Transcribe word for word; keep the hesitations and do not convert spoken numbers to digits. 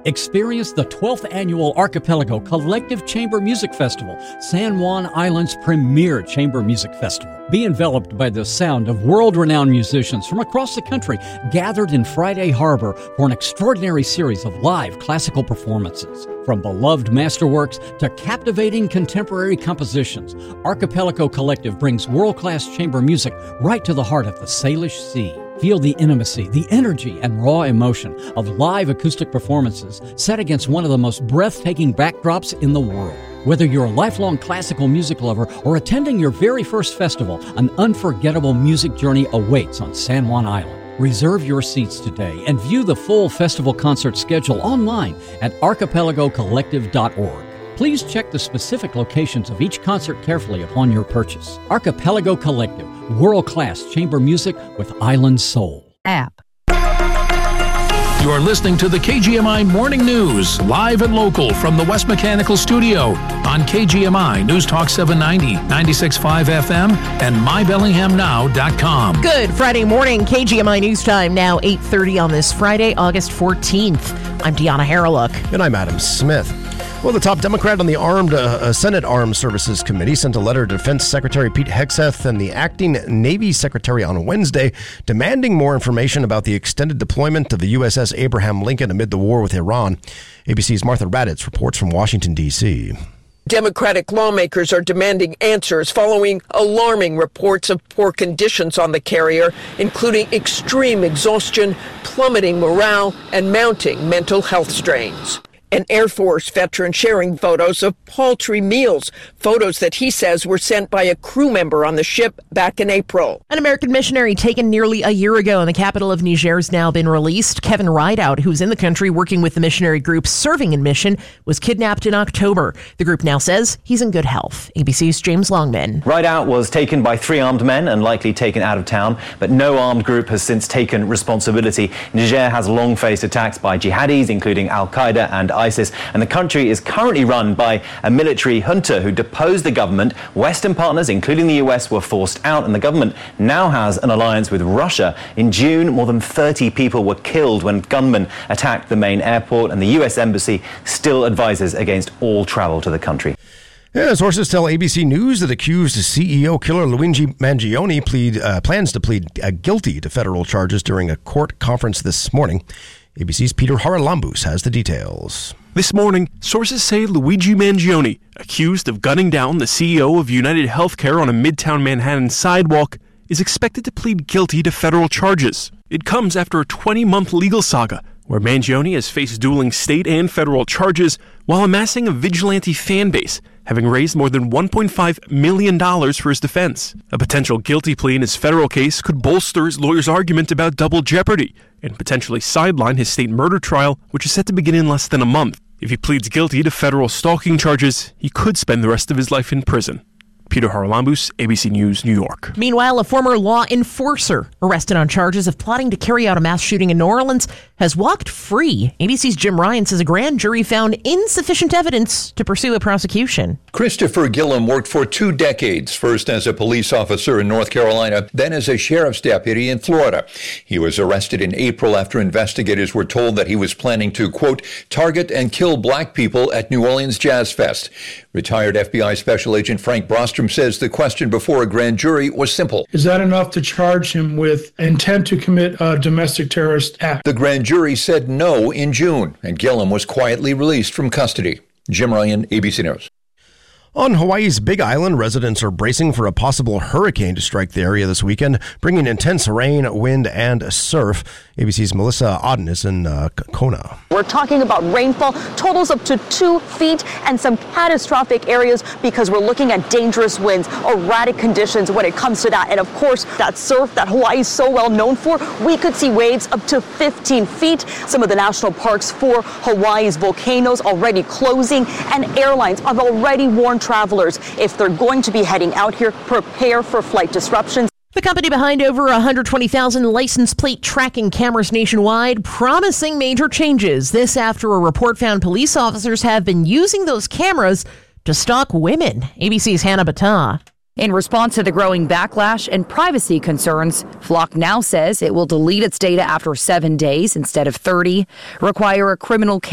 Experience the twelfth Annual Archipelago Collective Chamber Music Festival, San Juan Island's premier chamber music festival. Be enveloped by the sound of world-renowned musicians from across the country gathered in Friday Harbor for an extraordinary series of live classical performances. From beloved masterworks to captivating contemporary compositions, Archipelago Collective brings world-class chamber music right to the heart of the Salish Sea. Feel the intimacy, the energy, and raw emotion of live acoustic performances set against one of the most breathtaking backdrops in the world. Whether you're a lifelong classical music lover or attending your very first festival, an unforgettable music journey awaits on San Juan Island. Reserve your seats today and view the full festival concert schedule online at archipelago collective dot org. Please check the specific locations of each concert carefully upon your purchase. Archipelago Collective, world-class chamber music with island soul. App. You're listening to the K G M I Morning News, live and local from the West Mechanical Studio on K G M I News Talk seven ninety, ninety-six point five F M, and my bellingham now dot com. Good Friday morning, K G M I News Time, now eight thirty on this Friday, August fourteenth. I'm Deanna Harreluk. And I'm Adam Smith. Well, the top Democrat on the Armed uh, Senate Armed Services Committee sent a letter to Defense Secretary Pete Hegseth and the acting Navy Secretary on Wednesday, demanding more information about the extended deployment of the U S S Abraham Lincoln amid the war with Iran. A B C's Martha Raddatz reports from Washington, D C Democratic lawmakers are demanding answers following alarming reports of poor conditions on the carrier, including extreme exhaustion, plummeting morale, and mounting mental health strains. An Air Force veteran sharing photos of paltry meals, photos that he says were sent by a crew member on the ship back in April. An American missionary taken nearly a year ago in the capital of Niger has now been released. Kevin Rideout, who's in the country working with the missionary group Serving in Mission, was kidnapped in October. The group now says he's in good health. A B C's James Longman. Rideout was taken by three armed men and likely taken out of town, but no armed group has since taken responsibility. Niger has long faced attacks by jihadis, including Al-Qaeda and ISIS, and the country is currently run by a military junta who deposed the government. Western partners, including the U S, were forced out, and the government now has an alliance with Russia. In June, more than thirty people were killed when gunmen attacked the main airport, and the U S Embassy still advises against all travel to the country. Yeah, sources tell A B C News that accused C E O killer Luigi Mangione plead, uh, plans to plead uh, guilty to federal charges during a court conference this morning. A B C's Peter Haralambous has the details. This morning, sources say Luigi Mangione, accused of gunning down the C E O of United Healthcare on a Midtown Manhattan sidewalk, is expected to plead guilty to federal charges. It comes after a twenty-month legal saga where Mangione has faced dueling state and federal charges while amassing a vigilante fan base, having raised more than one point five million dollars for his defense. A potential guilty plea in his federal case could bolster his lawyer's argument about double jeopardy and potentially sideline his state murder trial, which is set to begin in less than a month. If he pleads guilty to federal stalking charges, he could spend the rest of his life in prison. Peter Haralambous, A B C News, New York. Meanwhile, a former law enforcer arrested on charges of plotting to carry out a mass shooting in New Orleans has walked free. A B C's Jim Ryan says a grand jury found insufficient evidence to pursue a prosecution. Christopher Gillum worked for two decades, first as a police officer in North Carolina, then as a sheriff's deputy in Florida. He was arrested in April after investigators were told that he was planning to, quote, target and kill black people at New Orleans Jazz Fest. Retired F B I Special Agent Frank Brostrom says the question before a grand jury was simple. Is that enough to charge him with intent to commit a domestic terrorist act? The grand jury said no in June, and Gillum was quietly released from custody. Jim Ryan, A B C News. On Hawaii's Big Island, residents are bracing for a possible hurricane to strike the area this weekend, bringing intense rain, wind, and surf. A B C's Melissa Auden is in uh, Kona. We're talking about rainfall, totals up to two feet, and some catastrophic areas because we're looking at dangerous winds, erratic conditions when it comes to that. And of course, that surf that Hawaii is so well known for, we could see waves up to fifteen feet. Some of the national parks for Hawaii's volcanoes already closing, and airlines have already warned travelers if they're going to be heading out here, prepare for flight disruptions. The company behind over one hundred twenty thousand license plate tracking cameras nationwide promising major changes. This after a report found police officers have been using those cameras to stalk women. A B C's Hannah Battah. In response to the growing backlash and privacy concerns, Flock now says it will delete its data after seven days instead of thirty, require a criminal case